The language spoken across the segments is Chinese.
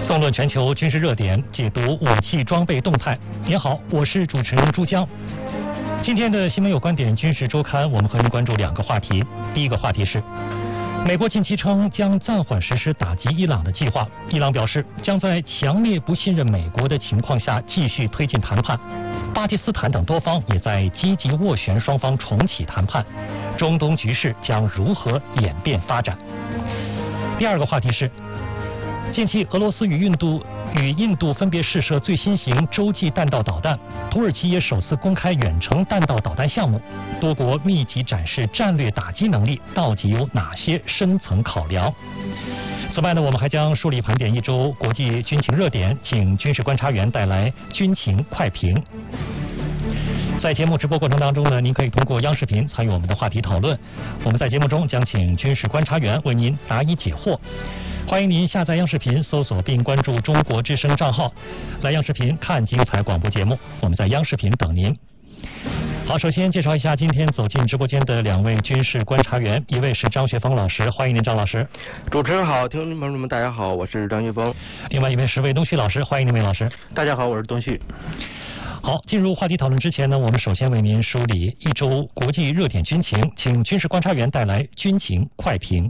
纵论全球军事热点，解读武器装备动态。您好，我是主持人朱江。今天的新闻有观点军事周刊，我们和您关注两个话题。第一个话题是，美国近期称将暂缓实施打击伊朗的计划。伊朗表示将在强烈不信任美国的情况下继续推进谈判。巴基斯坦等多方也在积极斡旋双方重启谈判。中东局势将如何演变发展？第二个话题是，近期俄罗斯与印度分别试射最新型洲际弹道导弹，土耳其也首次公开远程弹道导弹项目，多国密集展示战略打击能力，到底有哪些深层考量？此外呢，我们还将梳理盘点一周国际军情热点，请军事观察员带来军情快评。在节目直播过程当中呢，您可以通过央视频参与我们的话题讨论。我们在节目中将请军事观察员为您答疑解惑。欢迎您下载央视频，搜索并关注中国之声账号，来央视频看精彩广播节目。我们在央视频等您。好，首先介绍一下今天走进直播间的两位军事观察员，一位是张学峰老师，欢迎您，张老师。 主持人好，听众朋友们大家好，我是张学峰。 另外一位是魏东旭老师，欢迎您，魏老师。 大家好，我是东旭。 好，进入话题讨论之前呢，我们首先为您梳理一周国际热点军情，请军事观察员带来军情快评。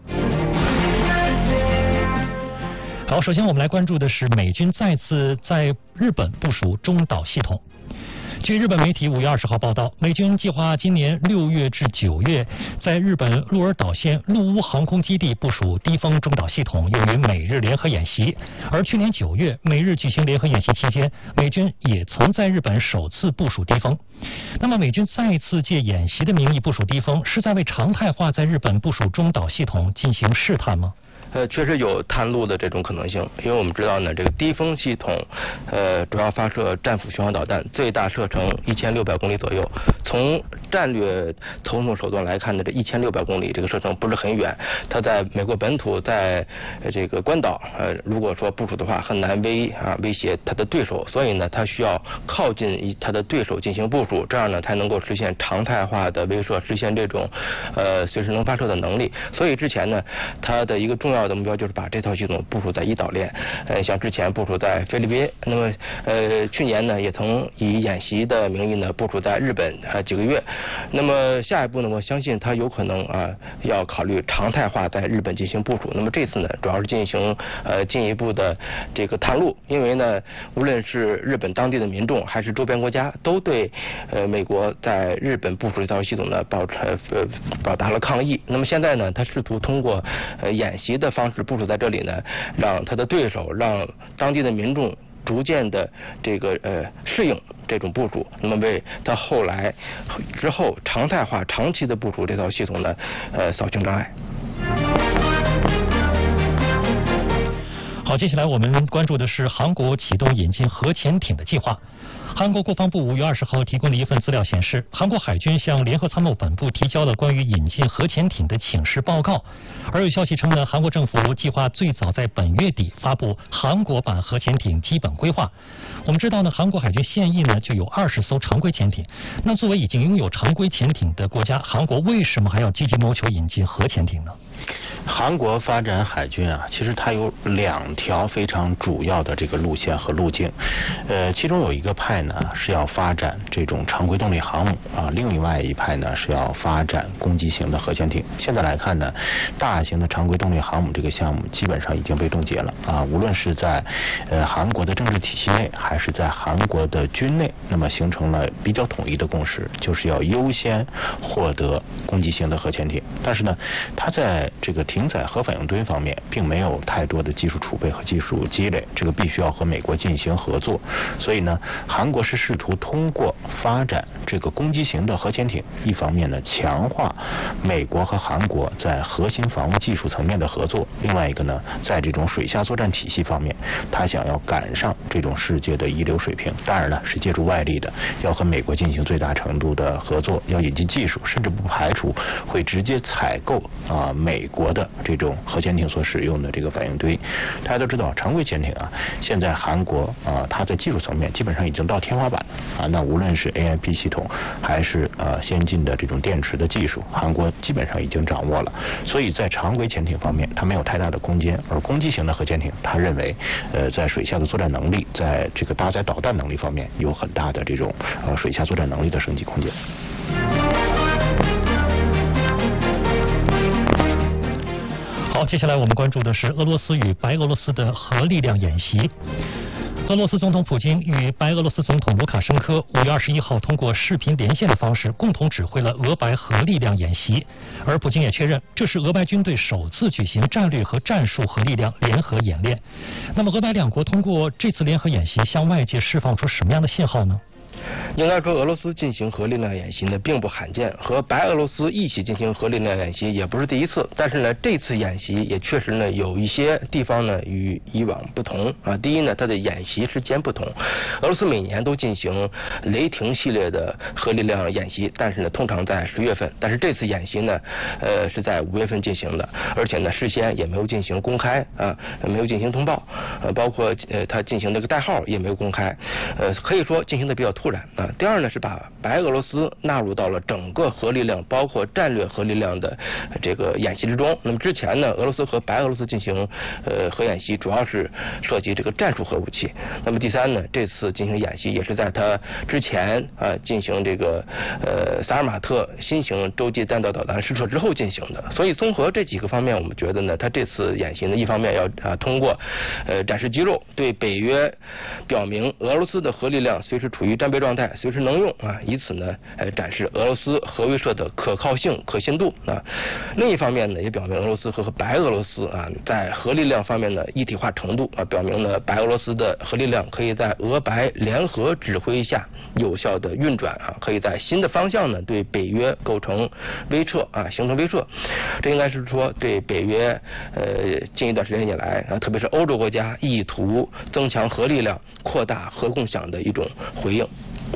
好，首先我们来关注的是美军再次在日本部署中岛系统。据日本媒体5月20号报道，美军计划今年6月至9月在日本鹿儿岛县陆屋航空基地部署低风中岛系统，用于美日联合演习。而去年9月，美日举行联合演习期间，美军也曾在日本首次部署低风。那么，美军再次借演习的名义部署低风，是在为常态化在日本部署中岛系统进行试探吗？ 确实有探路的这种可能性，因为我们知道呢，这个低风系统，主要发射战斧巡航导弹，最大射程1600公里左右。从战略操纵手段来看呢，这1600公里这个射程不是很远，它在美国本土，在这个关岛，如果说部署的话，很难威胁它的对手，所以呢，它需要靠近它的对手进行部署，这样呢才能够实现常态化的威慑，实现这种随时能发射的能力。所以之前呢，它的一个重要的目标就是把这套系统部署在伊岛链，像之前部署在菲律宾，那么去年呢也曾以演习的名义呢部署在日本几个月，那么下一步呢，我相信它有可能要考虑常态化在日本进行部署。那么这次呢，主要是进行进一步的这个探路，因为呢，无论是日本当地的民众还是周边国家，都对美国在日本部署这套系统呢表达了抗议。那么现在呢，他试图通过演习的方式部署在这里呢，让他的对手，让当地的民众逐渐的这个适应这种部署，那么为他之后常态化、长期的部署这套系统呢，扫清障碍。 好，接下来我们关注的是韩国启动引进核潜艇的计划。韩国国防部5月20号提供的一份资料显示，韩国海军向联合参谋本部提交了关于引进核潜艇的请示报告。而有消息称呢，韩国政府计划最早在本月底发布韩国版核潜艇基本规划。我们知道呢，韩国海军现役呢就有20艘常规潜艇。那作为已经拥有常规潜艇的国家，韩国为什么还要积极谋求引进核潜艇呢？ 韩国发展海军其实它有2条非常主要的这个路线和路径，其中有一个派呢是要发展这种常规动力航母另外一派呢是要发展攻击型的核潜艇。现在来看呢，大型的常规动力航母这个项目基本上已经被冻结了无论是在韩国的政治体系内，还是在韩国的军内，那么形成了比较统一的共识，就是要优先获得攻击型的核潜艇。但是呢，它在这个停载核反应堆方面并没有太多的技术储备和技术积累，这个必须要和美国进行合作。所以呢，韩国是试图通过发展这个攻击型的核潜艇，一方面呢强化美国和韩国在核心防务技术层面的合作，另外一个呢，在这种水下作战体系方面，他想要赶上这种世界的一流水平。当然了，是借助外力的，要和美国进行最大程度的合作，要引进技术，甚至不排除会直接采购美美国的这种核潜艇所使用的这个反应堆。大家都知道，常规潜艇啊，现在韩国它在技术层面基本上已经到天花板了啊。那无论是 AIP 系统还是先进的这种电池的技术，韩国基本上已经掌握了。所以在常规潜艇方面，它没有太大的空间，而攻击型的核潜艇，他认为在水下的作战能力，在这个搭载导弹能力方面有很大的这种水下作战能力的升级空间。 好，接下来我们关注的是俄罗斯与白俄罗斯的核力量演习。俄罗斯总统普京与白俄罗斯总统卢卡申科5月21号通过视频连线的方式共同指挥了俄白核力量演习，而普京也确认这是俄白军队首次举行战略和战术核力量联合演练。那么俄白两国通过这次联合演习向外界释放出什么样的信号呢？ 应该说，俄罗斯进行核力量演习呢，并不罕见，和白俄罗斯一起进行核力量演习也不是第一次。但是呢，这次演习也确实呢有一些地方呢与以往不同啊。第一呢，它的演习时间不同。俄罗斯每年都进行雷霆系列的核力量演习，但是呢，通常在10月份。但是这次演习呢，是在5月份进行的，而且呢，事先也没有进行公开啊，没有进行通报，包括它进行这个代号也没有公开，可以说进行的比较突然啊。第二呢，是把白俄罗斯纳入到了整个核力量，包括战略核力量的这个演习之中。那么之前呢，俄罗斯和白俄罗斯进行核演习，主要是涉及这个战术核武器。那么第三呢，这次进行演习也是在它之前进行这个萨尔马特新型洲际弹道导弹试射之后进行的。所以综合这几个方面，我们觉得呢，它这次演习呢，一方面要通过展示肌肉，对北约表明俄罗斯的核力量随时处于战备状态，随时能用啊，以此呢展示俄罗斯核威慑的可靠性、可信度啊。另一方面呢，也表明俄罗斯和白俄罗斯啊在核力量方面的一体化程度啊，表明呢白俄罗斯的核力量可以在俄白联合指挥下有效的运转啊，可以在新的方向呢对北约构成威慑啊，形成威慑。这应该是说对北约近一段时间以来啊，特别是欧洲国家意图增强核力量、扩大核共享的一种回应。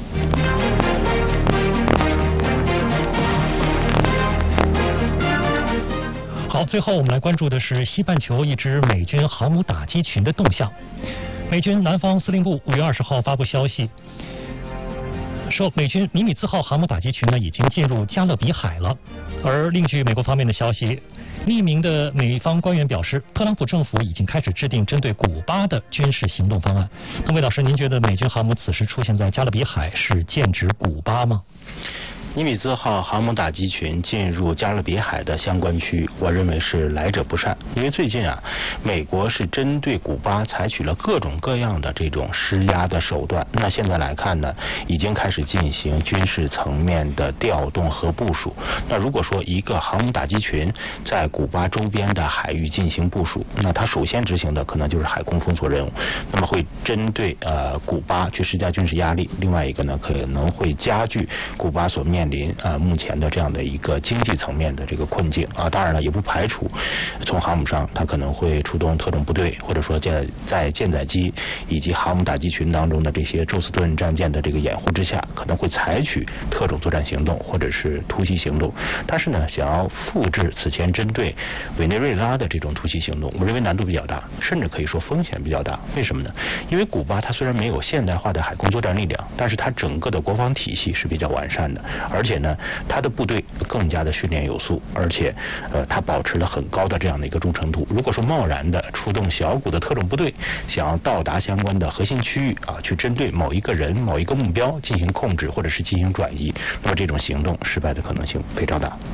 好，最后我们来关注的是西半球一支美军航母打击群的动向。美军南方司令部5月20号发布消息，说美军尼米兹号航母打击群呢已经进入加勒比海了。而另据美国方面的消息，匿名的美方官员表示，特朗普政府已经开始制定针对古巴的军事行动方案。那魏老师，您觉得美军航母此时出现在加勒比海是剑指古巴吗？ 尼米兹号航母打击群进入加勒比海的相关区域，我认为是来者不善。因为最近啊，美国是针对古巴采取了各种各样的这种施压的手段。那现在来看呢，已经开始进行军事层面的调动和部署。那如果说一个航母打击群在古巴周边的海域进行部署，那它首先执行的可能就是海空封锁任务，那么会针对古巴去施加军事压力。另外一个呢，可能会加剧古巴所面临目前的这样的一个经济层面的这个困境啊。当然了，也不排除从航母上它可能会出动特种部队，或者说在舰载机以及航母打击群当中的这些宙斯盾战舰的这个掩护之下，可能会采取特种作战行动或者是突袭行动。但是呢，想要复制此前针对委内瑞拉的这种突袭行动，我认为难度比较大，甚至可以说风险比较大。为什么呢？因为古巴它虽然没有现代化的海空作战力量，但是它整个的国防体系是比较完善的，而且呢，它的部队更加的训练有素，而且它保持了很高的这样的一个忠诚度。如果说贸然的出动小股的特种部队，想要到达相关的核心区域啊，去针对某一个人、某一个目标进行控制或者是进行转移，那么这种行动失败的可能性非常大。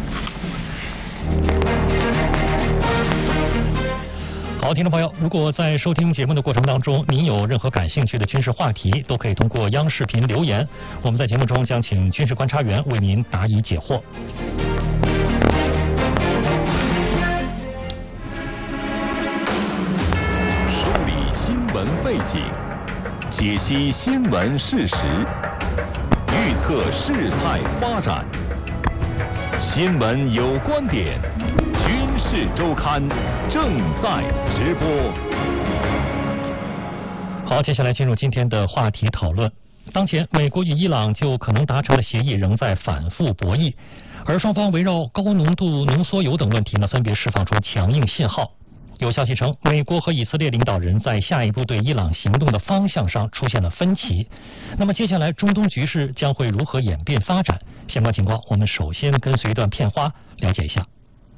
好，听众朋友，如果在收听节目的过程当中，您有任何感兴趣的军事话题，都可以通过央视频留言，我们在节目中将请军事观察员为您答疑解惑。 梳理新闻背景，解析新闻事实，预测事态发展。新闻有观点，军事周刊正在直播。 好，接下来进入今天的话题讨论。当前，美国与伊朗就可能达成的协议仍在反复博弈。 而双方围绕高浓度浓缩铀等问题呢，分别释放出强硬信号。有消息称，美国和以色列领导人在下一步对伊朗行动的方向上出现了分歧。那么接下来中东局势将会如何演变发展？相关情况，我们首先跟随一段片花了解一下。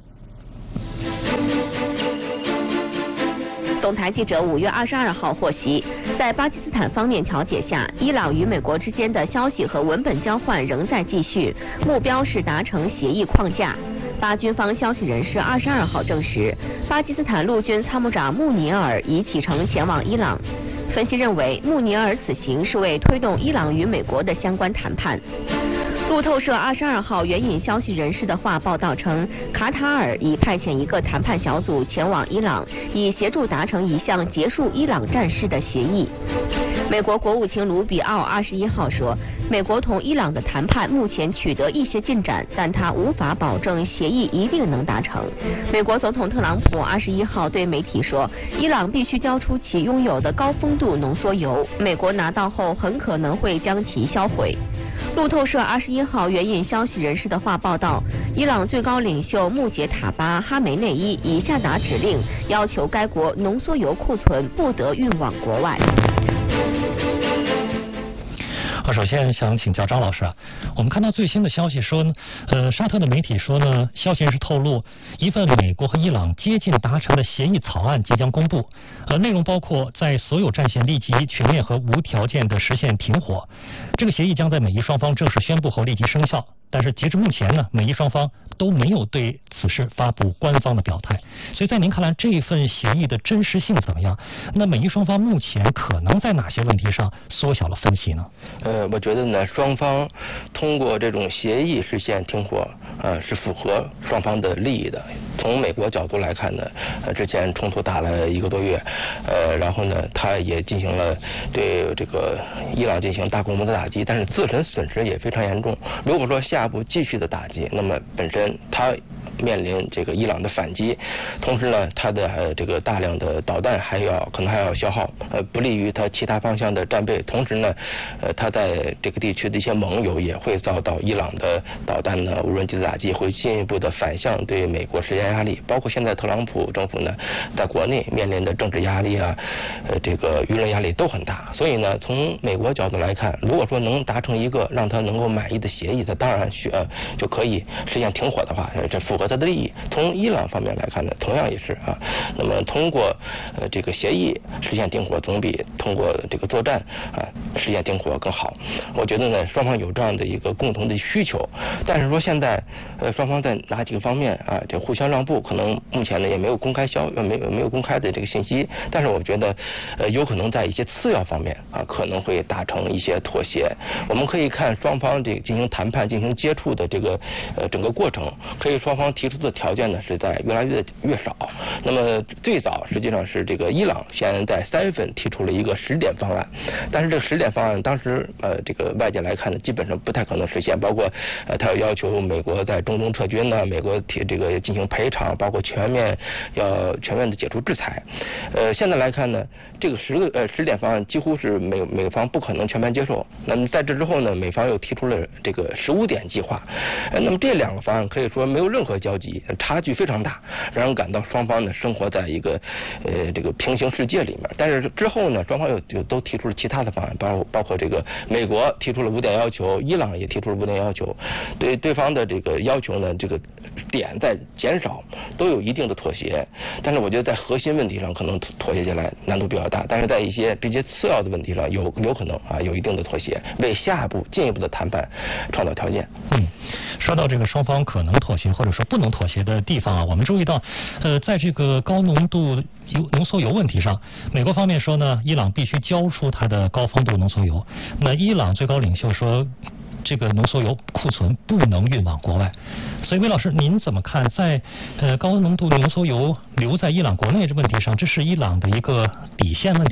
总台记者5月22号获悉，在巴基斯坦方面调解下，伊朗与美国之间的消息和文本交换仍在继续，目标是达成协议框架。巴军方消息人士22号证实，巴基斯坦陆军参谋长穆尼尔已启程前往伊朗。分析认为，穆尼尔此行是为推动伊朗与美国的相关谈判。路透社22号援引消息人士的话报道称，卡塔尔已派遣一个谈判小组前往伊朗，以协助达成一项结束伊朗战事的协议。美国国务卿卢比奥21号说，美国同伊朗的谈判目前取得一些进展，但他无法保证协议一定能达成。美国总统特朗普21号对媒体说，伊朗必须交出其拥有的高丰度浓缩铀，美国拿到后很可能会将其销毁。路透社21号援引消息人士的话报道，伊朗最高领袖穆杰塔巴哈梅内伊已下达指令，要求该国浓缩铀库存不得运往国外。 首先想请教张老师啊，我们看到最新的消息说呢，沙特的媒体说呢，消息人士透露，一份美国和伊朗接近达成的协议草案即将公布，内容包括在所有战线立即全面和无条件的实现停火。这个协议将在美伊双方正式宣布后立即生效。但是截至目前呢，美伊双方都没有对此事发布官方的表态。所以在您看来，这份协议的真实性怎么样？那美伊双方目前可能在哪些问题上缩小了分歧呢？ 我觉得呢，双方通过这种协议实现停火，是符合双方的利益的。从美国角度来看呢，之前冲突打了1个多月，然后呢，他也进行了对这个伊朗进行大规模的打击，但是自身损失也非常严重。如果说下一步继续的打击，那么本身他面临这个伊朗的反击，同时呢，他的这个大量的导弹可能还要消耗，不利于他其他方向的战备。同时呢，他在这个地区的一些盟友也会遭到伊朗的导弹呢、无人机的打击，会进一步的反向对美国施加压力。包括现在特朗普政府呢，在国内面临的政治压力啊，这个舆论压力都很大。所以呢，从美国角度来看，如果说能达成一个让他能够满意的协议，他当然就可以实现停火的话，这符合他的利益。从伊朗方面来看呢，同样也是啊。那么通过这个协议实现停火，总比通过这个作战实现停火更好。我觉得呢，双方有这样的一个共同的需求，但是说现在双方在哪几个方面这互相让步，可能目前呢也没有公开没有公开的这个信息。但是我觉得有可能在一些次要方面可能会达成一些妥协。我们可以看双方这个进行谈判、进行接触的这个整个过程，可以双方提出的条件呢是在越来越少。那么最早实际上是这个伊朗现在3月份提出了一个10点方案，但是这个10点方案当时这个外界来看呢，基本上不太可能实现，包括他要求美国在中东撤军呢，美国这个进行赔偿，包括全面的解除制裁。现在来看呢，这个10点方案几乎是美方不可能全盘接受。那么在这之后呢，美方又提出了这个15点计划。那么这2个方案可以说没有任何交集，差距非常大，让人感到双方呢生活在一个这个平行世界里面。但是之后呢，双方又都提出了其他的方案，包括这个美国提出了5点要求，伊朗也提出了5点要求，对对方的这个要求呢，这个点在减少，都有一定的妥协。但是我觉得在核心问题上可能妥协起来难度比较大，但是在一些比较次要的问题上有可能有一定的妥协，为下一步进一步的谈判创造条件。 说到这个双方可能妥协或者说不能妥协的地方我们注意到在这个高浓度浓缩铀问题上，美国方面说呢，伊朗必须交出它的高丰度浓缩铀。那伊朗最高领袖说，这个浓缩铀库存不能运往国外。所以魏老师，您怎么看在高浓度浓缩铀留在伊朗国内这问题上，这是伊朗的一个底线问题吗？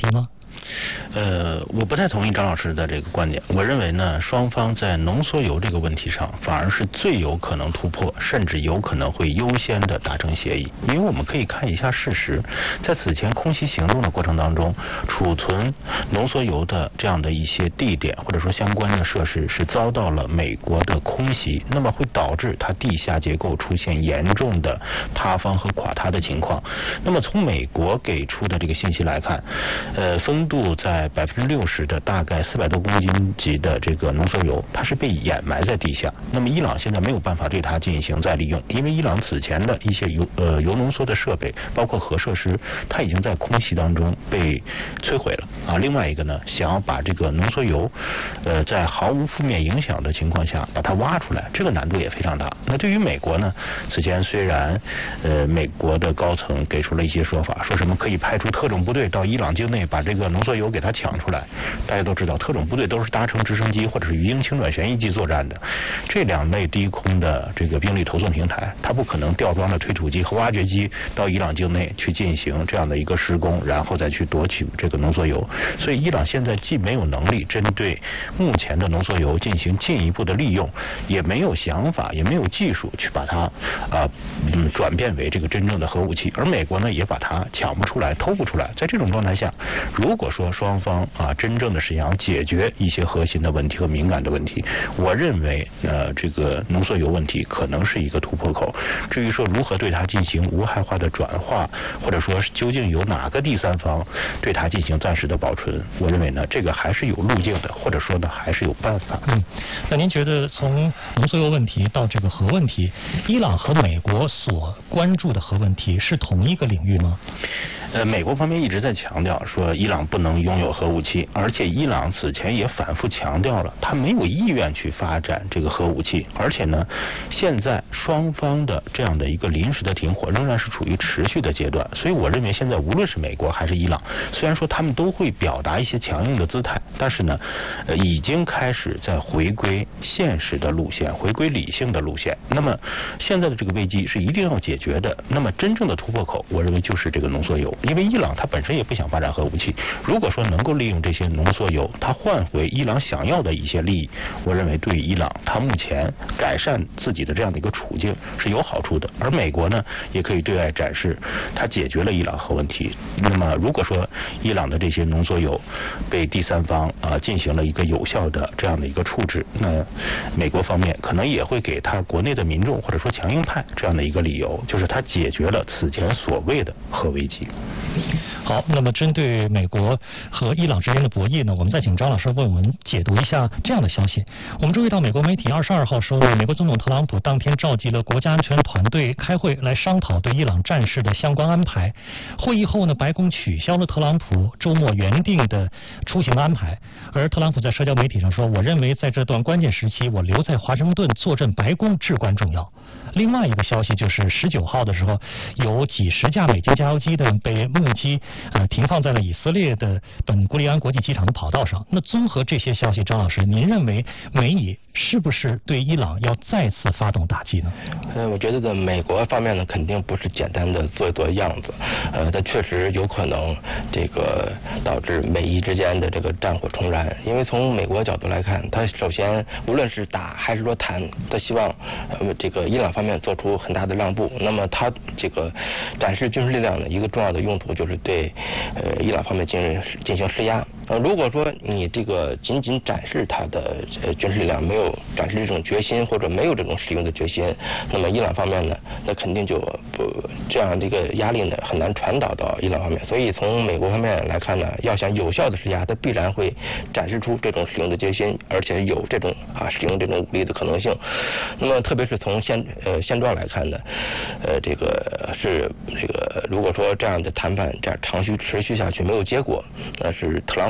我不太同意张老师的这个观点。我认为呢，双方在浓缩铀这个问题上，反而是最有可能突破，甚至有可能会优先的达成协议。因为我们可以看一下事实，在此前空袭行动的过程当中，储存浓缩铀的这样的一些地点或者说相关的设施是遭到了美国的空袭，那么会导致它地下结构出现严重的塌方和垮塌的情况。那么从美国给出的这个信息来看，风度在60%的大概400多公斤级的这个浓缩铀，它是被掩埋在地下。那么伊朗现在没有办法对它进行再利用，因为伊朗此前的一些铀浓缩的设备，包括核设施，它已经在空袭当中被摧毁了啊。另外一个呢，想要把这个浓缩铀在毫无负面影响的情况下把它挖出来，这个难度也非常大。那对于美国呢，此前虽然美国的高层给出了一些说法，说什么可以派出特种部队到伊朗境内把这个浓缩铀给它抢出来。大家都知道，特种部队都是搭乘直升机或者是鱼鹰轻转旋翼机作战的，这两类低空的这个兵力投送平台，它不可能吊装了推土机和挖掘机到伊朗境内去进行这样的一个施工，然后再去夺取这个浓缩铀。所以伊朗现在既没有能力针对目前的浓缩铀进行进一步的利用，也没有想法，也没有技术去把它转变为这个真正的核武器，而美国呢也把它抢不出来，偷不出来。在这种状态下，如果说双方真正的是想要解决一些核心的问题和敏感的问题，我认为这个浓缩铀问题可能是一个突破口。至于说如何对它进行无害化的转化，或者说究竟有哪个第三方对它进行暂时的保存，我认为呢这个还是有路径的，或者说呢还是有办法。 那您觉得从浓缩铀问题到这个核问题，伊朗和美国所关注的核问题是同一个领域吗？ 美国方面一直在强调说伊朗不能拥有核武器，而且伊朗此前也反复强调了他没有意愿去发展这个核武器，而且呢现在双方的这样的一个临时的停火仍然是处于持续的阶段。所以我认为现在无论是美国还是伊朗，虽然说他们都会表达一些强硬的姿态，但是呢已经开始在回归现实的路线，回归理性的路线。那么现在的这个危机是一定要解决的，那么真正的突破口我认为就是这个浓缩铀。因为伊朗它本身也不想发展核武器，如果说能够利用这些浓缩铀它换回伊朗想要的一些利益，我认为对于伊朗它目前改善自己的这样的一个处境是有好处的。而美国呢也可以对外展示它解决了伊朗核问题。那么如果说伊朗的这些浓缩铀被第三方进行了一个有效的这样的一个处置，那美国方面可能也会给他国内的民众或者说强硬派这样的一个理由，就是他解决了此前所谓的核危机。 好，那么针对美国和伊朗之间的博弈呢，我们再请张老师为我们解读一下这样的消息。我们注意到美国媒体22号说，美国总统特朗普当天召集了国家安全团队开会来商讨对伊朗战事的相关安排。会议后呢，白宫取消了特朗普周末原定的出行安排，而特朗普在社交媒体上说，我认为在这段关键时期，我留在华盛顿坐镇白宫至关重要。另外一个消息就是19号的时候，有几十架美军加油机的被目击停放在了以色列的本古里安国际机场的跑道上。那综合这些消息，张老师，您认为美以是不是对伊朗要再次发动打击呢？ 我觉得美国方面呢，肯定不是简单的做一做样子，它确实有可能这个导致美伊之间的这个战火重燃。因为从美国角度来看，它首先无论是打还是说谈，它希望这个伊朗方面做出很大的让步。那么它这个展示军事力量的一个重要的用途就是对伊朗方面进行施压。如果说你这个仅仅展示它的军事力量，没有展示这种决心，或者没有这种使用的决心，那么伊朗方面呢，那肯定就不这样的一个压力呢很难传导到伊朗方面。所以从美国方面来看呢，要想有效的施压，它必然会展示出这种使用的决心，而且有这种使用这种武力的可能性。那么特别是从现状来看呢，这个如果说这样的谈判这样持续下去没有结果，那是特朗普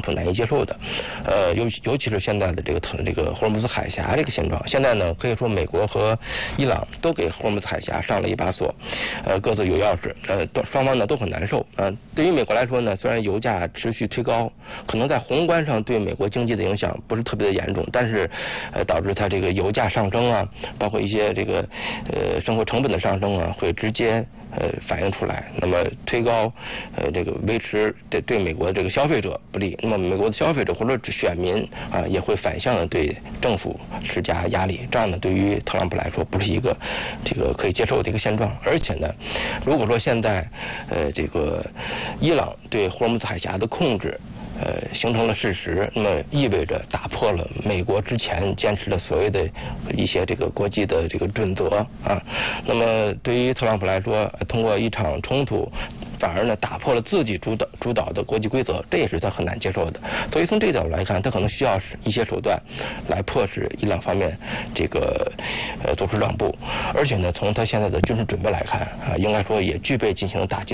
挺难以接受的。尤其是现在的这个霍尔木兹海峡这个现状，现在呢可以说美国和伊朗都给霍尔木兹海峡上了一把锁，各自有钥匙，双方呢都很难受。对于美国来说呢，虽然油价持续推高，可能在宏观上对美国经济的影响不是特别的严重，但是导致它这个油价上升啊，包括一些这个生活成本的上升啊，会直接反映出来，那么推高这个维持对美国的这个消费者不利，那么美国的消费者或者选民啊也会反向的对政府施加压力，这样呢对于特朗普来说不是一个这个可以接受的一个现状。而且呢，如果说现在这个伊朗对霍尔木兹海峡的控制形成了事实，那么意味着打破了美国之前坚持的所谓的一些这个国际的这个准则啊。那么对于特朗普来说，通过一场冲突，反而呢打破了自己主导的国际规则，这也是他很难接受的。所以从这个角度来看，他可能需要一些手段来迫使伊朗方面这个做出让步。而且呢，从他现在的军事准备来看啊，应该说也具备进行打击